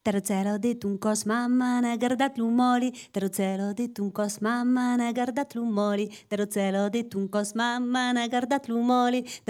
Terocelo detto un cos mamma n'ha guardat l'umoli, Terocelo detto un cos mamma n'ha guardat l'umoli, Terocelo detto un cos mamma n'ha guardat l'umoli,